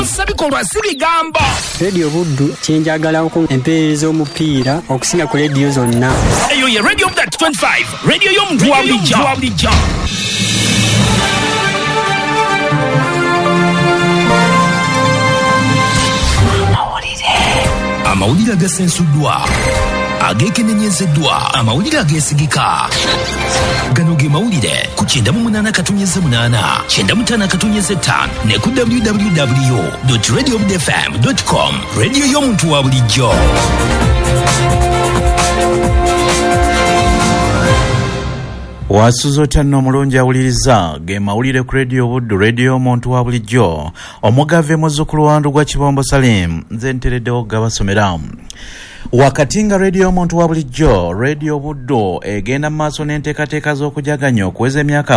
sabikolwa sibigambo. Radio Buddu kyenjagala ku empeereza omupiira okusinga ku radio zonna. Eyo ye Radio Buddu 25, radio y'omuntu wa bulijjo. Amawulire agasensuddwa, agekenenyezeddwa, amawulire ageesigika. Gano ge mawulire ku 98.8, 95.5 ne ku www.radiobudfm.com. Radio y'omuntu wa bulijjo. Wasuzo tanno mulungi awuliriza ge mawulire ku Radio Buddu, radio y'omuntu wa bulijjo. Omugave muzzukulu wandu gwa Kibombo Salim nze ntereddewo gabasomera. Wakati nga radio y'omuntu wa bulijjo, Radio Buddu egenda maaso n'enteekateeka z'okujaganya okuweza emyaka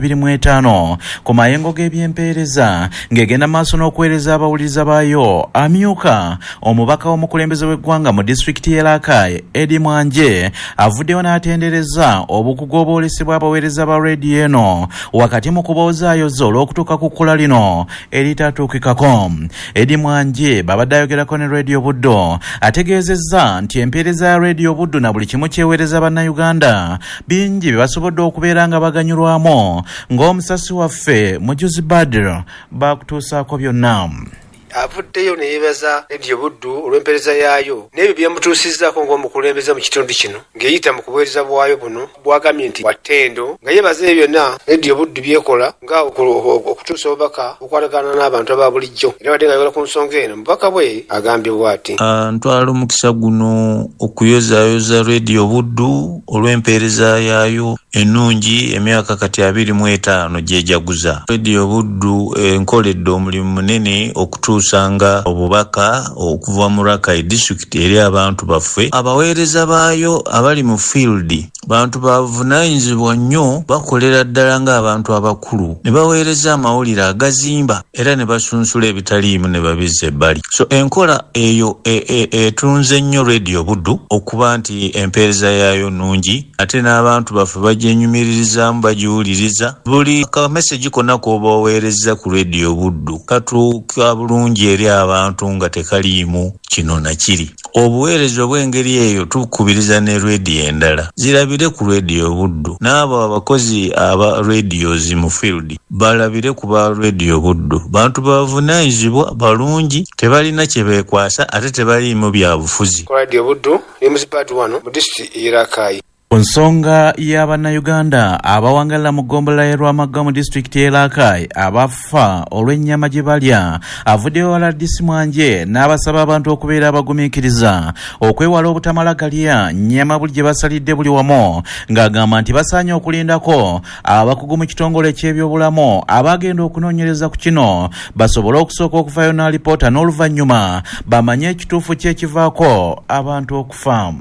25 ku mayengo g'ebyempeereza ng'egenda maaso n'okuweereza abawuliriza baayo. Amyuka omubaka w'omukulembeze w'eggwanga mu disitulikiti y'e Rakai, Eddie Mwanje, avuddeyo n'atendereza obukugu obwolesebwa abaweereza ba radio eno wakati mu kuboozaayoza olw'okutuuka ku kkula lino eritatuukikako. Eddie Mwanje babadde ayogerako ne Radio Buddu ategeezezza nti empeereza ya Radio Buddu na buli kimu kyeweereza bannayuganda bingi bye basobodde okubeera nga baganyulwamu ng'omusasi waffe Mujuzi Badr bakutuusaako byonna. Avuddeyo ne yeebaza Radio Buddu olw'empeereza yaayo n'ebyo byemutuusizaako ng'omukulembeze mu kitundu kino ng'eyita mu kubuweereza bwayo buno bwagambye nti wattendo nga yeebaza ebyo byonna Radio Buddu byekola nga okutuusa obubaka okwatagana n'abantu aba bulijjo. Era wadde ng'ayogera ku nsonga eno mubaka bwe agambye bw'ati. Ntwala omukisa guno okuyozaayoza Radio Buddu olw'empeereza yaayo ennungi emyaka kati 25 gyejaguza. Radio Buddu enkoledde omulimu munene okutuusanga obubaka okuva mu Rakai district eri abantu baffe. Abaweereza baayo abali mu field bantu bavunaanyizibwa nnyo, bakolera ddala ng'abantu abakulu, ne baweereza amawulire agazimba era ne basunsula ebitaliimu ne babizza ebbali. So enkola eyo etunze nnyo Radio Buddu okuba nti empeereza yaayo nnungi ate n'abantu baffe bagyenyumiririzamu bagiwuliriza. Buli ka message konna k'oba oweereza ku Radio Buddu katuuka bulungi eri abantu nga tekaliimu kino na kiri. Obuweereza obw'engeri eyo tukubiriza ne radio endala zirabire ku Radio Buddu, n'abo abakozi aba radios mu field balabire ku ba Radio Buddu. Bantu bavunaanyizibwa balungi, tebalina kye beekwasa ate tebaliimu bya bufuzi. Radio Buddu ne musipati wano mu district y'e Rakai. Ku nsonga y'Abannayuganda abawangalira mu ggombolola y'e Lwamagga mu disitulikiti y'e Rakai abafa olw'ennyama gye balya, avuddeyo wala Ddisi Mwanje n'abasaba abantu okubeera abagumiikiriza okwewala obutamala galya nnyama buli gye basalidde buli wamu, ng'agamba nti basaanye okulindako abakugu mu kitongole eky'ebyobulamu abagenda okunoonyereza ku kino basobole okusooka okufaayo n'alipoota n'oluvannyuma bamanye ekituufu kyekivaako abantu okufa.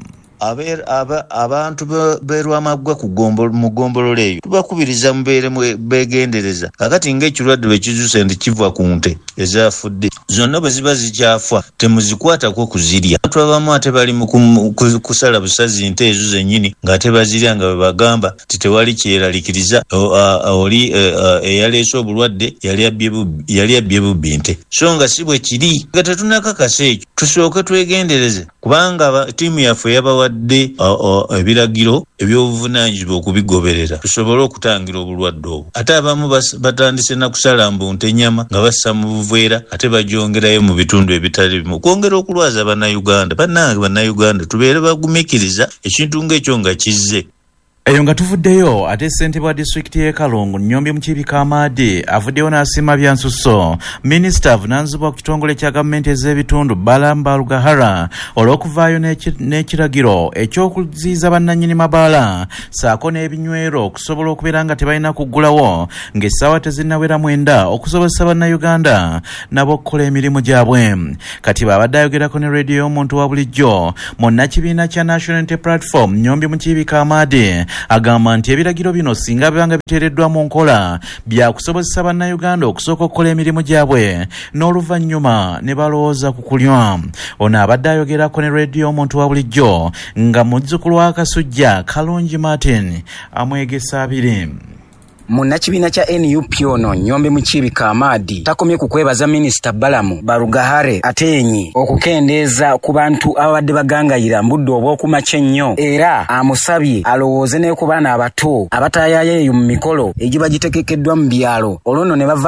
Abantu beerwamaggwa mu ggombolola eyo tubakubiriza mubeere beegendereza. Kakati ng'ekirwadde bwe kizuuse nti kiva ku nte ezafudde, zonna bwe ziba zikyafa temuzikwatako kuzirya. Abantu abamu ate bali mu kusala busazi nte ezo zennyini ng'ate bazirya nga bwe bagamba nti tewali kyeralikiriza. Oli eyaleese obulwadde yali abbye bubbi nte, so nga si bwe kiri. Nga tetunakakasa ekyo tusooke twegendereze kubanga ttiimu yaffe yabawadde ebiragiro ebyobuvunaanyizibwa okubigoberera tusobole okutangira obulwadde obwo. Ate abamu batandise na kusala mbunte ennyama nga bassa mu buveera ate bagyongerayo mu bitundu ebitali bimu okwongera okulwaza Bannayuganda. Bannange Bannayuganda tubeere bagumiikiriza ekintu ng'ekyo nga kizze. Eyo nga tuvuddeyo ate ssentebe wa disitulikiti y'e Kalungu Nnyombi Mukiibika Amadi avuddeyo n'asiima bya nsusso minisita avunaanyizibwa ku kitongole kya gavumenti ez'ebitundu Balamba Lugahara olw'okuvaayo n'ekiragiro eky'okuziyiza bannannyini mabaala saako n'ebinywero okusobola okubeera nga tebalina kuggulawo ng'essaawa tezinnawera 9 okusobozesa Bannayuganda nabo okukola emirimu gyabwe. Kati babadde ayogerako ne radio y'omuntu wa bulijjo munnakibiina kya National Unity Platform Nnyombi Mukiibika Amadi agamba nti ebiragiro bino singa bibanga biteereddwa mu nkola byakusobozesa Bannayuganda okusooka okukola emirimu gyabwe n'oluvannyuma ne balowooza ku kulywa. Ono abadde ayogerako ne radio y'omuntu wa bulijjo nga muzzukulu wa Kasujja Kalungi Martin amwegesa abiri. munnakibiina kya NUP ono Nyombe Mukiibi Kamadi takomye ku kwebaza Minisita Balamu Barugahare Atenyi okukendeeza ku bantu abadde bagangayira mbudde obw'okumakya ennyo, era amusabye alowooze ne ku baana abato abataayayeeyo mu mikolo egiba gitegekeddwa mu byalo olwo nno ne bava